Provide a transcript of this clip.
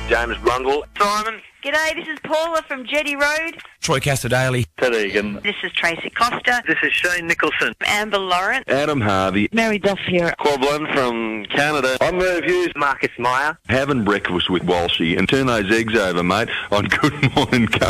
James Blundell. Simon. G'day, this is Paula from Jetty Road. Troy Casterdaly. Ted Egan. This is Tracy Costa. This is Shane Nicholson. Amber Lawrence. Adam Harvey. Mary Duff here. Quablin from Canada. I'm Merv Hughes. Marcus Meyer. Having breakfast with Walshy and turn those eggs over, mate, on Good Morning Carl.